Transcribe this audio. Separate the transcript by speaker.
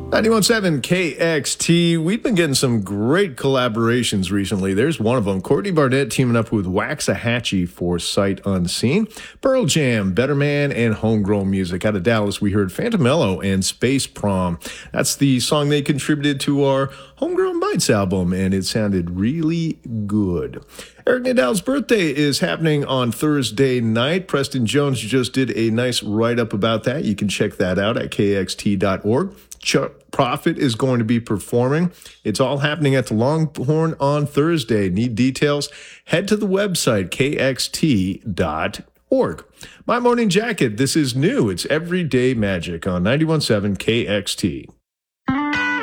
Speaker 1: 91.7 KXT. We've been getting some great collaborations recently. There's one of them. Courtney Barnett teaming up with Waxahachie for Sight Unseen. Pearl Jam, Better Man, and Homegrown Music. Out of Dallas, we heard Phantomello and Space Prom. That's the song they contributed to our Homegrown Bites album, and it sounded really good. Eric Nadal's birthday is happening on Thursday night. Preston Jones just did a nice write-up about that. You can check that out at kxt.org. Chuck Prophet is going to be performing. It's all happening at the Longhorn on Thursday. Need details? Head to the website, kxt.org. My Morning Jacket, this is new. It's Everyday Magic on 91.7 KXT.